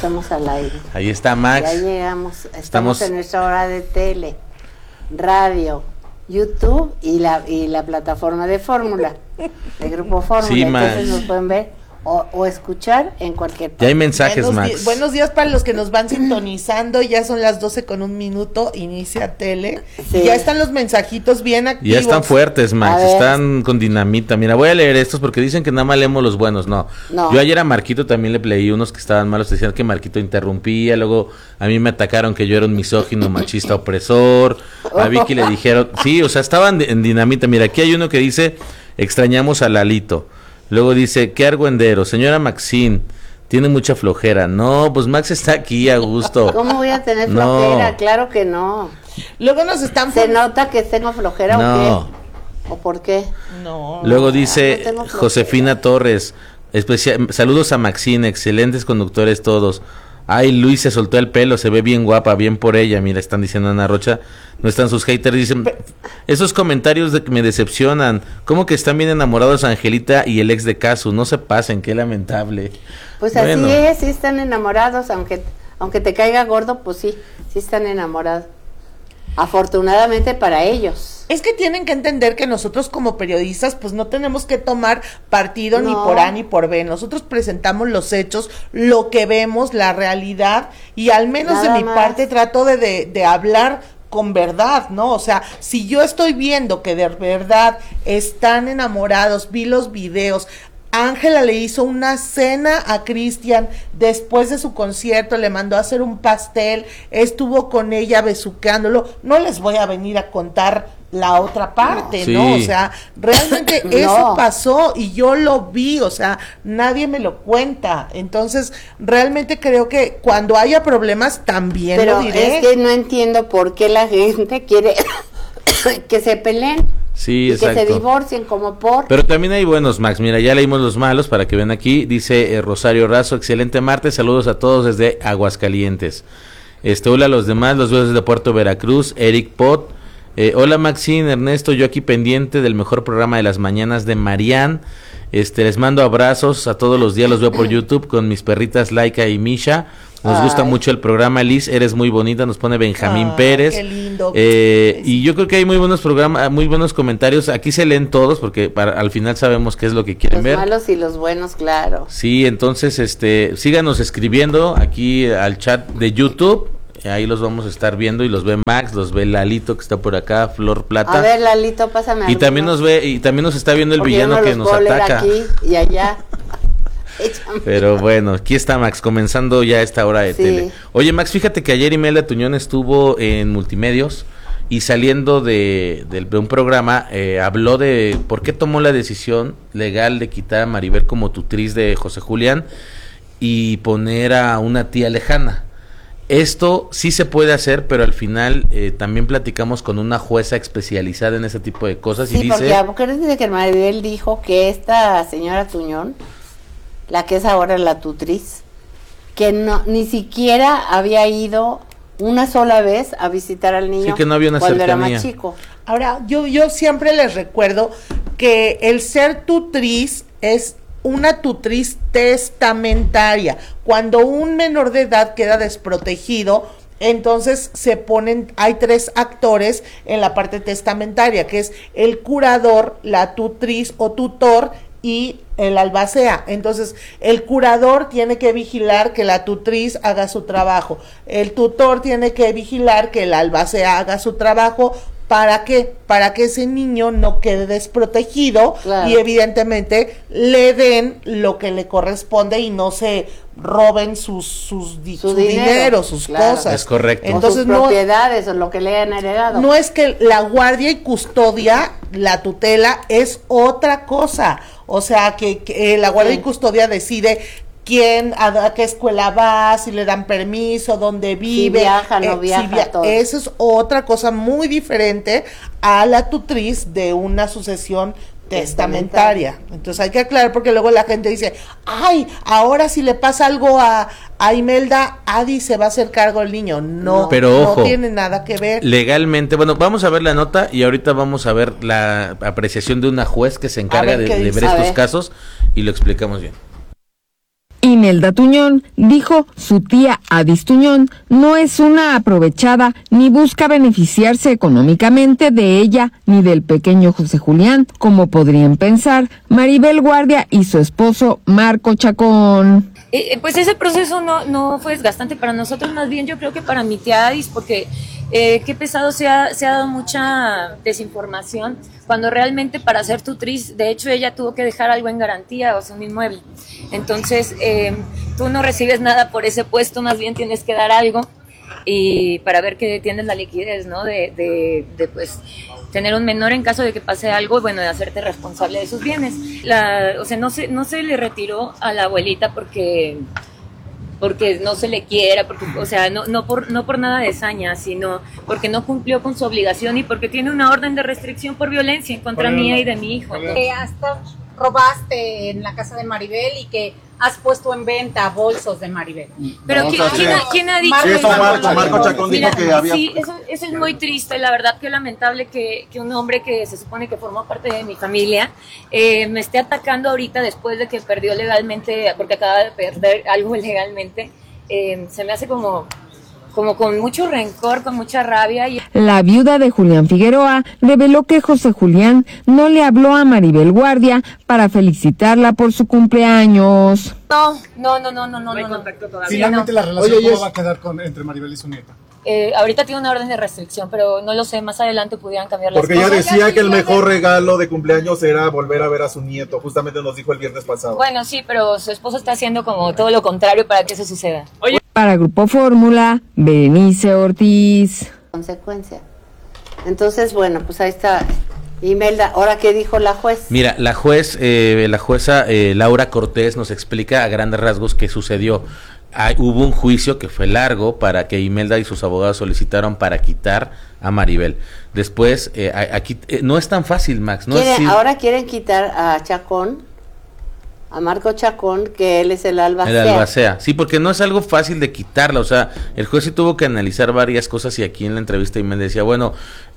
estamos al aire. Ahí está Max. Ya llegamos, estamos en nuestra hora de tele, radio, YouTube y la plataforma de Fórmula, de Grupo Fórmula. Sí, entonces nos pueden ver o escuchar en cualquier parte. Ya hay mensajes, Max. Buenos días para los que nos van sintonizando. Ya son las 12:01, inicia tele. Sí. Ya están los mensajitos bien activos. Ya están fuertes, Max, están con dinamita. Mira, voy a leer estos porque dicen que nada más leemos los buenos. No. Yo ayer a Marquito también le leí unos que estaban malos. Decían que Marquito interrumpía. Luego a mí me atacaron que yo era un misógino, machista, opresor. A Vicky le dijeron, sí, o sea, estaban en dinamita. Mira, aquí hay uno que dice, extrañamos a Lalito. Luego dice, qué argüendero, señora Maxine, tiene mucha flojera. No, pues Max está aquí a gusto. ¿Cómo voy a tener flojera? Claro que no. Luego nos están... ¿Se nota que tengo flojera o qué? ¿O por qué? No. Luego dice Josefina Torres, saludos a Maxine, excelentes conductores todos. Ay, Luis se soltó el pelo, se ve bien guapa, bien por ella. Mira, están diciendo Ana Rocha. No están sus haters, dicen, esos comentarios me decepcionan. ¿Cómo que están bien enamorados Angelita y el ex de Casu? No se pasen, qué lamentable. Pues bueno. Así es, sí están enamorados, aunque te caiga gordo, pues sí están enamorados. Afortunadamente para ellos. Es que tienen que entender que nosotros como periodistas pues no tenemos que tomar partido ni por A ni por B. Nosotros presentamos los hechos, lo que vemos, la realidad, y al menos nada de mi parte trato de hablar con verdad, ¿no? O sea, si yo estoy viendo que de verdad están enamorados, vi los videos. Ángela le hizo una cena a Cristian después de su concierto, le mandó a hacer un pastel, estuvo con ella besuqueándolo. No les voy a venir a contar la otra parte, ¿no? O sea, realmente eso pasó y yo lo vi, o sea, nadie me lo cuenta. Entonces, realmente creo que cuando haya problemas también lo diré. Pero es que no entiendo por qué la gente quiere que se peleen. Sí, exacto. Que se divorcien como por... Pero también hay buenos, Max. Mira, ya leímos los malos para que vean aquí. Dice Rosario Razo, excelente martes, saludos a todos desde Aguascalientes. Hola a los demás, los veo desde Puerto Veracruz. Eric Pot. Hola Maxine, Ernesto, yo aquí pendiente del mejor programa de las mañanas de Marian. Les mando abrazos a todos los días, los veo por YouTube con mis perritas Laika y Misha. Nos gusta mucho el programa, Liz, eres muy bonita, nos pone Benjamín Pérez. Qué lindo. Y yo creo que hay muy buenos programas, muy buenos comentarios. Aquí se leen todos porque al final sabemos qué es lo que quieren ver. Los malos y los buenos, claro. Sí, entonces síganos escribiendo aquí al chat de YouTube. Ahí los vamos a estar viendo y los ve Max, los ve Lalito que está por acá, Flor Plata. A ver, Lalito, pásame. Y también nos ve y también nos está viendo el villano que nos ataca. Aquí y allá. Pero bueno, aquí está Max, comenzando ya esta hora de tele. Oye, Max, fíjate que ayer Imelda Tuñón estuvo en Multimedios y saliendo de un programa, habló de por qué tomó la decisión legal de quitar a Maribel como tutriz de José Julián y poner a una tía lejana. Esto sí se puede hacer, pero al final también platicamos con una jueza especializada en ese tipo de cosas y dice... Sí, porque desde que Maribel dijo que esta señora Tuñón, la que es ahora la tutriz, que no ni siquiera había ido una sola vez a visitar al niño, sí, que no había una cuando cercanía. Era más chico. Ahora, yo siempre les recuerdo que el ser tutriz es una tutriz testamentaria. Cuando un menor de edad queda desprotegido, entonces hay 3 actores en la parte testamentaria, que es el curador, la tutriz o tutor y el albacea. Entonces, el curador tiene que vigilar que la tutriz haga su trabajo. El tutor tiene que vigilar que el albacea haga su trabajo. ¿Para qué? Para que ese niño no quede desprotegido, claro, y evidentemente le den lo que le corresponde y no se roben su dinero, sus cosas. Es correcto. Entonces, o sus propiedades o lo que le han heredado. No es que la guardia y custodia, la tutela es otra cosa. O sea, que la guardia y custodia decide quién, a qué escuela va, si le dan permiso, dónde vive, si viaja, no viaja, todo. Eso es otra cosa muy diferente a la tutriz de una sucesión testamentaria. Entonces hay que aclarar, porque luego la gente dice, ay, ahora si le pasa algo a Imelda, Adi se va a hacer cargo del niño. No, pero ojo, no tiene nada que ver. Legalmente, bueno, vamos a ver la nota y ahorita vamos a ver la apreciación de una juez que se encarga de ver estos casos y lo explicamos bien. Imelda Tuñón dijo su tía Adis Tuñón no es una aprovechada ni busca beneficiarse económicamente de ella ni del pequeño José Julián, como podrían pensar Maribel Guardia y su esposo Marco Chacón. Pues ese proceso no fue desgastante para nosotros, más bien yo creo que para mi tía Adis, porque qué pesado se ha dado mucha desinformación, cuando realmente para ser tutriz, de hecho ella tuvo que dejar algo en garantía, o sea, un inmueble. Entonces, tú no recibes nada por ese puesto, más bien tienes que dar algo y para ver que tienes la liquidez, ¿no? De pues tener un menor en caso de que pase algo, bueno, de hacerte responsable de sus bienes. O sea, no se le retiró a la abuelita porque no se le quiera, porque, o sea, no por nada de saña, sino porque no cumplió con su obligación y porque tiene una orden de restricción por violencia en contra mía y de mi hijo. Hasta robaste en la casa de Maribel y que has puesto en venta bolsos de Maribel. Pero ¿quién ha dicho eso? Marco Chacón dijo que había... Sí, eso es muy triste, la verdad, que lamentable que un hombre que se supone que formó parte de mi familia me esté atacando ahorita después de que perdió legalmente, porque acaba de perder algo legalmente. Se me hace como con mucho rencor, con mucha rabia. La viuda de Julián Figueroa reveló que José Julián no le habló a Maribel Guardia para felicitarla por su cumpleaños. No. hay contacto todavía. Finalmente la relación ¿cómo va a quedar entre Maribel y su nieta? Ahorita tiene una orden de restricción, pero no lo sé, más adelante pudieran cambiar las cosas. Porque ella decía que el mejor regalo de cumpleaños era volver a ver a su nieto, justamente nos dijo el viernes pasado. Bueno, sí, pero su esposo está haciendo como todo lo contrario para que eso suceda. Para Grupo Fórmula, Berenice Ortiz. Consecuencia. Entonces, bueno, pues ahí está Imelda. ¿Ahora qué dijo la juez? Mira, la jueza Laura Cortés nos explica a grandes rasgos qué sucedió. Hubo un juicio que fue largo para que Imelda y sus abogados solicitaron para quitar a Maribel. Después, aquí no es tan fácil, Max. Ahora quieren quitar a Chacón, a Marco Chacón, que él es el albacea. El albacea, sí, porque no es algo fácil de quitarla, o sea, el juez sí tuvo que analizar varias cosas y aquí en la entrevista Imelda decía, bueno,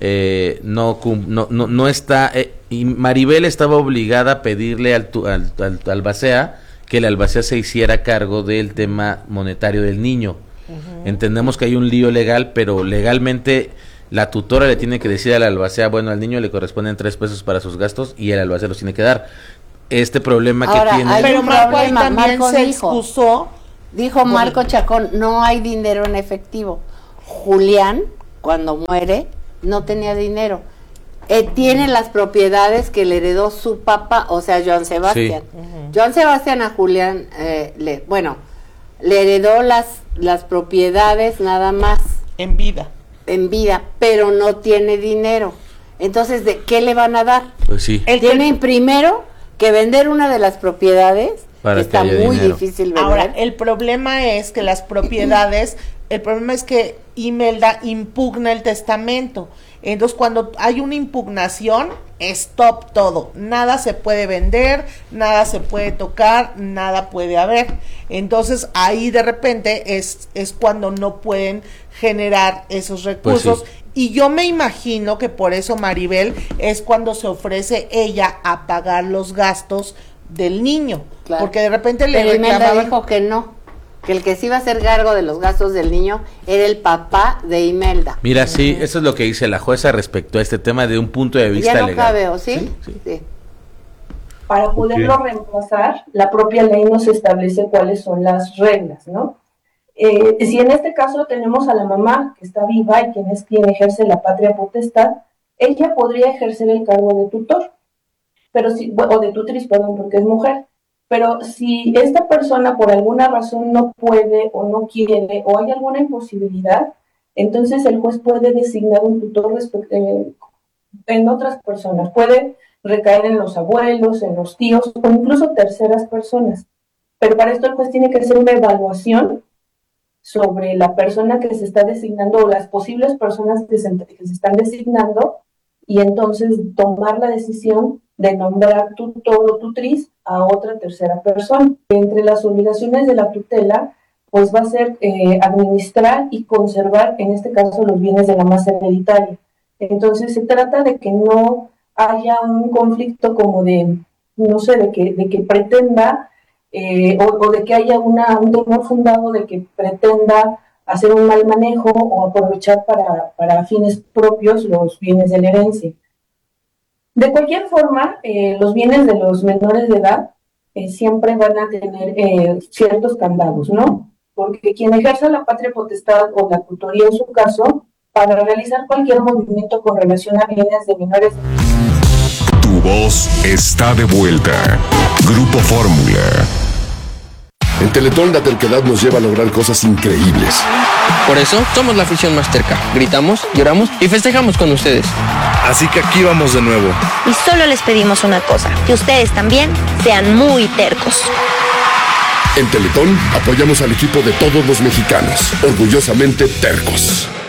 no está, y Maribel estaba obligada a pedirle al albacea que el albacea se hiciera cargo del tema monetario del niño. Entendemos que hay un lío legal, pero legalmente la tutora le tiene que decir al albacea, bueno, al niño le corresponden 3 pesos para sus gastos y el albacea los tiene que dar. Este problema ahora, que tiene... Pero Marco ahí también Marco se excusó. Dijo Marco Chacón, no hay dinero en efectivo. Julián, cuando muere, no tenía dinero. Tiene las propiedades que le heredó su papá, o sea, Joan Sebastián. Sí. Joan Sebastián a Julián, le heredó las propiedades nada más. En vida, pero no tiene dinero. Entonces, ¿de qué le van a dar? Pues sí. Tienen primero que vender una de las propiedades, que está muy difícil vender. Ahora, el problema es que las propiedades, el problema es que Imelda impugna el testamento. Entonces, cuando hay una impugnación, stop todo. Nada se puede vender, nada se puede tocar, nada puede haber. Entonces, ahí de repente es cuando no pueden generar esos recursos. Pues sí. Y yo me imagino que por eso Maribel es cuando se ofrece ella a pagar los gastos del niño. Claro. Porque de repente le reclamaban... Imelda dijo que no, que el que sí iba a hacer cargo de los gastos del niño era el papá de Imelda. Mira, sí, eso es lo que dice la jueza respecto a este tema de un punto de vista legal. Ya no cabe, ¿sí? Sí. Para poderlo reemplazar, la propia ley nos establece cuáles son las reglas, ¿no? Si en este caso tenemos a la mamá que está viva y quien ejerce la patria potestad, ella podría ejercer el cargo de tutor, o de tutriz, perdón, porque es mujer. Pero si esta persona por alguna razón no puede o no quiere o hay alguna imposibilidad, entonces el juez puede designar un tutor en otras personas. Puede recaer en los abuelos, en los tíos o incluso terceras personas. Pero para esto el juez tiene que hacer una evaluación sobre la persona que se está designando o las posibles personas que se están designando y entonces tomar la decisión de nombrar tutor o tutriz a otra tercera persona. Entre las obligaciones de la tutela, pues va a ser administrar y conservar, en este caso, los bienes de la masa hereditaria. Entonces se trata de que no haya un conflicto como de, no sé, de que pretenda o de que haya un temor fundado de que pretenda hacer un mal manejo o aprovechar para fines propios los bienes de la herencia. De cualquier forma, los bienes de los menores de edad siempre van a tener ciertos candados, ¿no? Porque quien ejerza la patria potestad o la tutoría en su caso, para realizar cualquier movimiento con relación a bienes de menores. Tu voz está de vuelta. Grupo Fórmula. En Teletón la terquedad nos lleva a lograr cosas increíbles. Por eso somos la afición más terca. Gritamos, lloramos y festejamos con ustedes. Así que aquí vamos de nuevo. Y solo les pedimos una cosa, que ustedes también sean muy tercos. En Teletón apoyamos al equipo de todos los mexicanos, orgullosamente tercos.